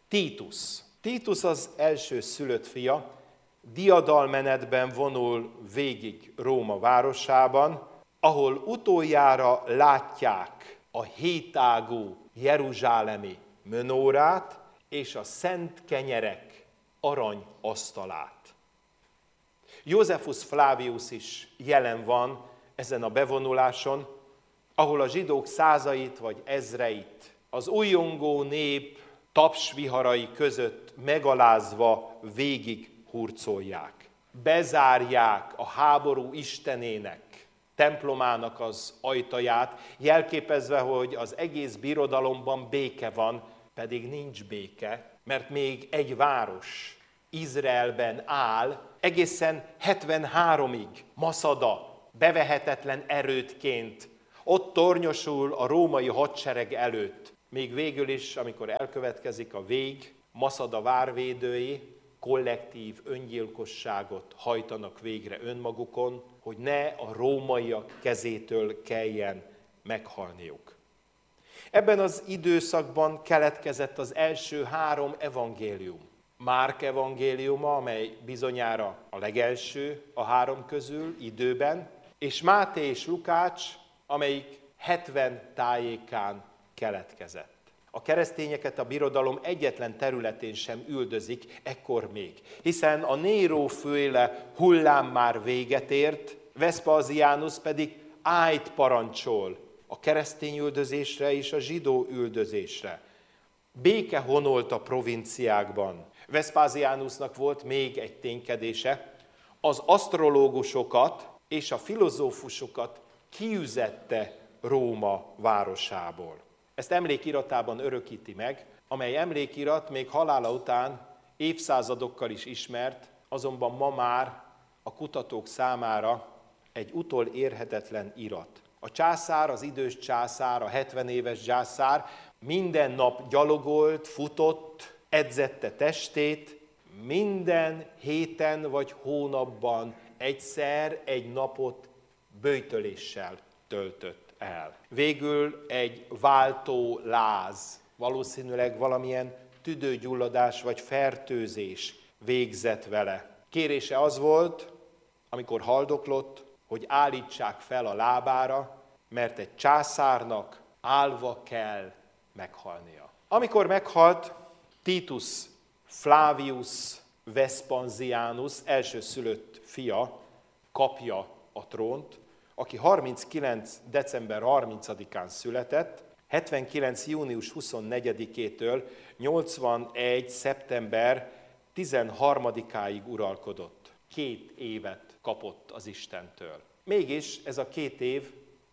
Titus. Titus az első szülött fia, diadalmenetben vonul végig Róma városában, ahol utoljára látják a hétágú jeruzsálemi menórát és a szent kenyerek aranyasztalát. Josephus Flavius is jelen van ezen a bevonuláson, ahol a zsidók százait vagy ezreit az újongó nép tapsviharai között megalázva végig hurcolják. Bezárják a háború istenének, templomának az ajtaját, jelképezve, hogy az egész birodalomban béke van, pedig nincs béke, mert még egy város Izraelben áll, egészen 73-ig Maszada bevehetetlen erődként ott tornyosul a római hadsereg előtt. Még végül is, amikor elkövetkezik a vég, Maszada várvédői kollektív öngyilkosságot hajtanak végre önmagukon, hogy ne a rómaiak kezétől kelljen meghalniuk. Ebben az időszakban keletkezett az első 3 evangélium. Márk evangéliuma, amely bizonyára a legelső a 3 közül időben, és Máté és Lukács, amelyik 70 tájékán keletkezett. A keresztényeket a birodalom egyetlen területén sem üldözik, ekkor még, hiszen a Néró-féle hullám már véget ért, Vespasianus pedig ájt parancsol a keresztény üldözésre és a zsidó üldözésre. Béke honolt a provinciákban. Vespasianusnak volt még egy ténykedése, az asztrológusokat és a filozófusokat kiüzette Róma városából. Ezt emlékiratában örökíti meg, amely emlékirat még halála után évszázadokkal is ismert, azonban ma már a kutatók számára egy utolérhetetlen irat. A császár, az idős császár, a 70 éves császár minden nap gyalogolt, futott, edzette testét, minden héten vagy hónapban egyszer egy napot böjtöléssel töltött el. Végül egy váltó láz, valószínűleg valamilyen tüdőgyulladás vagy fertőzés végzett vele. Kérése az volt, amikor haldoklott, hogy állítsák fel a lábára, mert egy császárnak állva kell meghalnia. Amikor meghalt, Titus Flavius Vespasianus elsőszülött fia kapja a trónt, aki 39. december 30-án született, 79. június 24-től 81. szeptember 13-áig uralkodott. 2 évet kapott az Istentől. Mégis ez a 2 év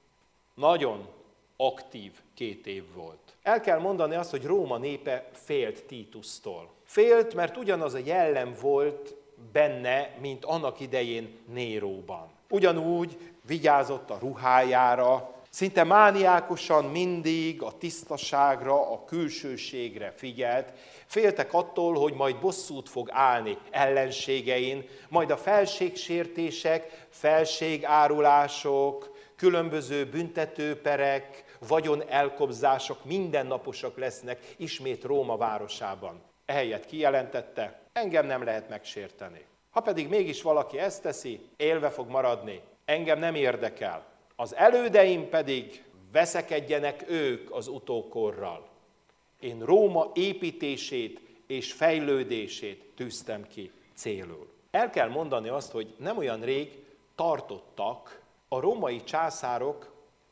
nagyon aktív 2 év volt. El kell mondani azt, hogy Róma népe félt Titustól. Félt, mert ugyanaz a jellem volt benne, mint annak idején Néróban. Ugyanúgy vigyázott a ruhájára, szinte mániákusan mindig a tisztaságra, a külsőségre figyelt. Féltek attól, hogy majd bosszút fog állni ellenségein, majd a felségsértések, felségárulások, különböző büntetőperek, vagyonelkobzások mindennaposak lesznek ismét Róma városában. Ehelyett kijelentette, engem nem lehet megsérteni. Ha pedig mégis valaki ezt teszi, élve fog maradni, engem nem érdekel. Az elődeim pedig veszekedjenek ők az utókorral. Én Róma építését és fejlődését tűztem ki célul. El kell mondani azt, hogy nem olyan rég tartottak a római császárok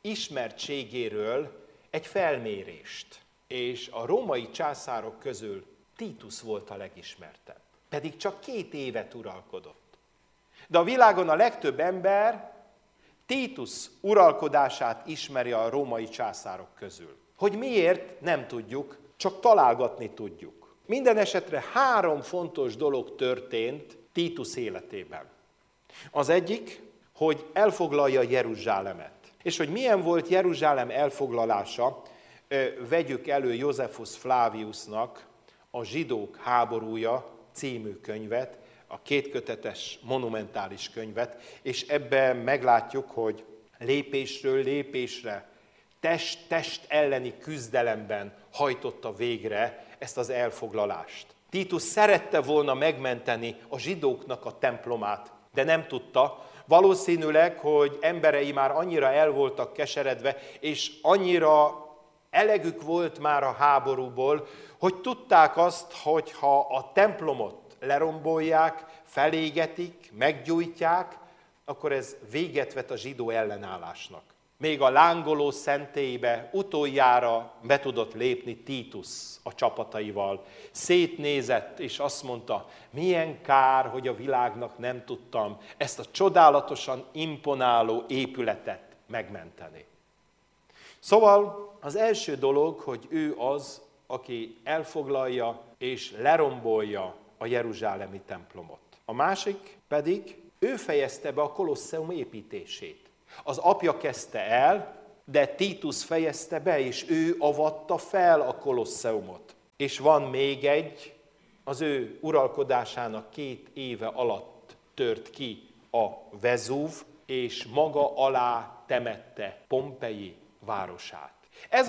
ismertségéről egy felmérést. És a római császárok közül Titus volt a legismertebb. Pedig csak 2 évet uralkodott. De a világon a legtöbb ember Titus uralkodását ismeri a római császárok közül. Hogy miért, nem tudjuk, csak találgatni tudjuk. Minden esetre 3 fontos dolog történt Titus életében. Az egyik, hogy elfoglalja Jeruzsálemet. És hogy milyen volt Jeruzsálem elfoglalása, vegyük elő Josephus Flaviusnak a Zsidók háborúja című könyvet, a 2 kötetes monumentális könyvet, és ebben meglátjuk, hogy lépésről lépésre test elleni küzdelemben hajtotta végre ezt az elfoglalást. Títus szerette volna megmenteni a zsidóknak a templomát, de nem tudta. Valószínűleg, hogy emberei már annyira el voltak keseredve, és annyira elegük volt már a háborúból, hogy tudták azt, hogy ha a templomot lerombolják, felégetik, meggyújtják, akkor ez véget vet a zsidó ellenállásnak. Még a lángoló szentélybe utoljára be tudott lépni Títus a csapataival. Szétnézett, és azt mondta, milyen kár, hogy a világnak nem tudtam ezt a csodálatosan imponáló épületet megmenteni. Szóval az első dolog, hogy ő az, aki elfoglalja és lerombolja a jeruzsálemi templomot. A másik pedig, ő fejezte be a Kolosseum építését. Az apja kezdte el, de Títus fejezte be, és ő avatta fel a Kolosseumot. És van még egy, az ő uralkodásának 2 éve alatt tört ki a Vezúv, és maga alá temette Pompei városát. Ez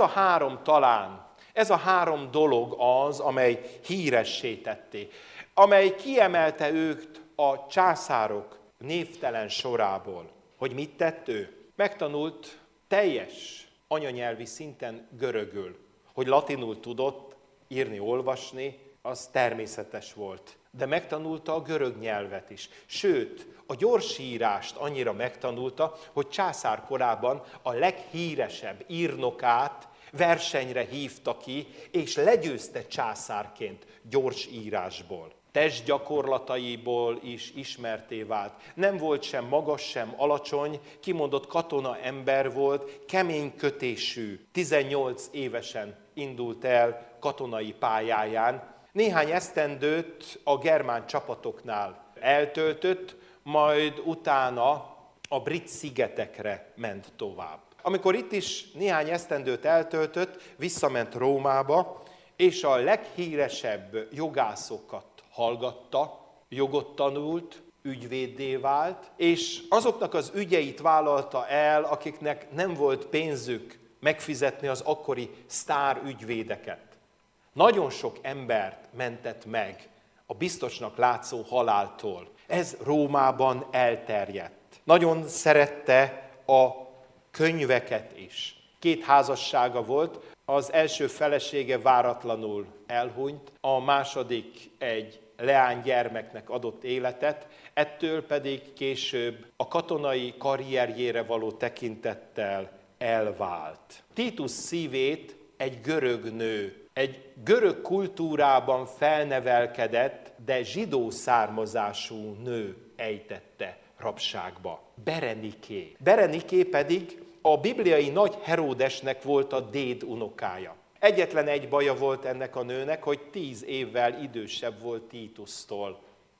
a három dolog az, amely híressé tetté, amely kiemelte őt a császárok névtelen sorából. Hogy mit tett ő? Megtanult teljes anyanyelvi szinten görögül. Hogy latinul tudott írni, olvasni, az természetes volt. De megtanulta a görög nyelvet is. Sőt, a gyorsírást annyira megtanulta, hogy császár korában a leghíresebb írnokát versenyre hívta ki, és legyőzte császárként gyorsírásból. Testgyakorlataiból is ismertté vált. Nem volt sem magas, sem alacsony, kimondott katona ember volt, kemény kötésű. 18 évesen indult el katonai pályáján. Néhány esztendőt a germán csapatoknál eltöltött, majd utána a brit szigetekre ment tovább. Amikor itt is néhány esztendőt eltöltött, visszament Rómába, és a leghíresebb jogászokat hallgatta, jogot tanult, ügyvéddé vált, és azoknak az ügyeit vállalta el, akiknek nem volt pénzük megfizetni az akkori sztár ügyvédeket. Nagyon sok embert mentett meg a biztosnak látszó haláltól. Ez Rómában elterjedt. Nagyon szerette a könyveket is. 2 házassága volt, az első felesége váratlanul elhunyt, a második egy leánygyermeknek adott életet, ettől pedig később a katonai karrierjére való tekintettel elvált. Títus szívét egy görög nő, egy görög kultúrában felnevelkedett, de zsidó származású nő ejtette rabságba. Bereniké. Bereniké pedig a bibliai nagy Heródesnek volt a dédunokája. Egyetlen egy baja volt ennek a nőnek, hogy 10 évvel idősebb volt Títustól.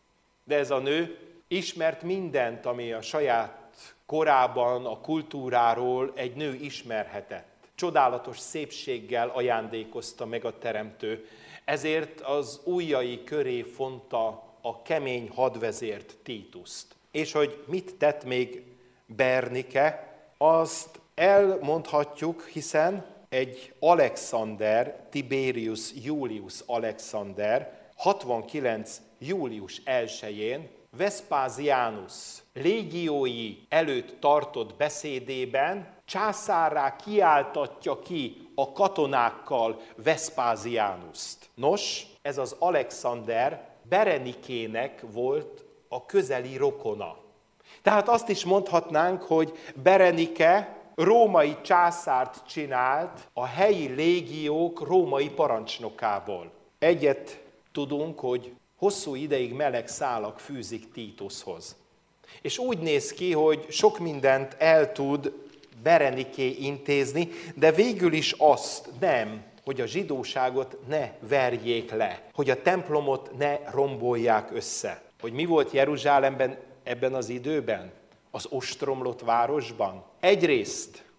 De ez a nő ismert mindent, ami a saját korában, a kultúráról egy nő ismerhetett. Csodálatos szépséggel ajándékozta meg a Teremtő. Ezért az ujjai köré fonta a kemény hadvezért Títust. És hogy mit tett még Bernike, azt elmondhatjuk, hiszen egy Alexander, Tiberius Julius Alexander 69. július 1-én Vespasianus légiói előtt tartott beszédében császárrá kiáltatja ki a katonákkal Vespasianust. Nos, ez az Alexander Berenikének volt a közeli rokona. Tehát azt is mondhatnánk, hogy Berenike római császárt csinált a helyi légiók római parancsnokából. Egyet tudunk, hogy hosszú ideig meleg szálak fűzik Títushoz. És úgy néz ki, hogy sok mindent el tud Bereniké intézni, de végül is azt nem, hogy a zsidóságot ne verjék le, hogy a templomot ne rombolják össze. Hogy mi volt Jeruzsálemben ebben az időben? Az ostromlott városban? Egyrészt